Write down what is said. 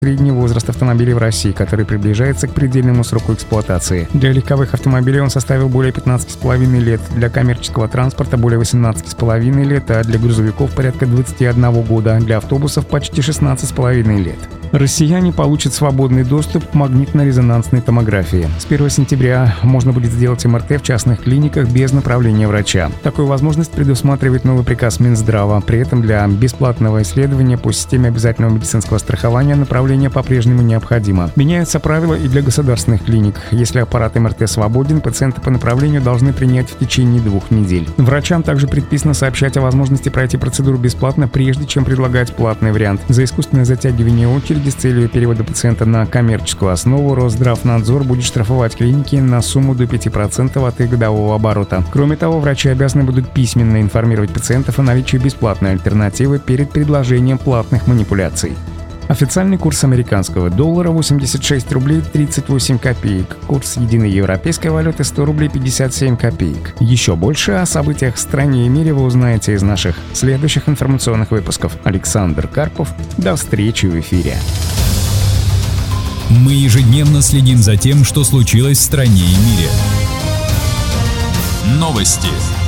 средний возраст автомобилей в России, который приближается к предельному сроку эксплуатации. Для легковых автомобилей он составил более 15,5 лет, для коммерческого транспорта более 18,5 лет, а для грузовиков порядка 21 года, для автобусов почти 16,5 лет. Россияне получат свободный доступ к магнитно-резонансной томографии. С 1 сентября можно будет сделать МРТ в частных клиниках без направления врача. Такую возможность предусматривает новый приказ Минздрава. При этом для бесплатного исследования по системе обязательного медицинского страхования направление по-прежнему необходимо. Меняются правила и для государственных клиник. Если аппарат МРТ свободен, пациенты по направлению должны принять в течение 2 недель. Врачам также предписано сообщать о возможности пройти процедуру бесплатно, прежде чем предлагать платный вариант. За искусственное затягивание очереди с целью перевода пациента на коммерческую основу Росздравнадзор будет штрафовать клиники на сумму до 5% от их годового оборота. Кроме того, врачи обязаны будут письменно информировать пациентов о наличии бесплатной альтернативы перед предложением платных манипуляций. Официальный курс американского доллара 86 рублей 38 копеек. Курс единой европейской валюты 100 рублей 57 копеек. Еще больше о событиях в стране и мире вы узнаете из наших следующих информационных выпусков. Александр Карпов. До встречи в эфире. Мы ежедневно следим за тем, что случилось в стране и мире. Новости.